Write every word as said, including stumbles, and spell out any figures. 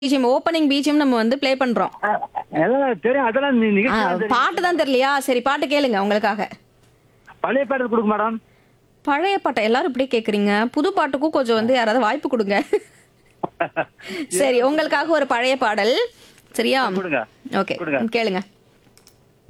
BGM opening BGM நம்ம வந்து play பண்றோம். அ அதெல்லாம் தெரியும். அதெல்லாம் நி ஆ, நிகழ்ச்சி தான் தெரியும். பாட்டு தான் தெரியலையா? சரி பாட்டு கேளுங்க உங்களுக்காக. பழைய பாடல் குடுங்க மேடம். பழைய பாட்ட எல்லாரும் இப்படியே கேக்குறீங்க. புது பாட்டுக்கும் கொஞ்சம் வந்து யாராவது வாய்ப்பு குடுங்க. சரி உங்களுக்காக ஒரு பழைய பாடல். சரியா? குடுங்க. ஓகே குடுங்க. கேளுங்க.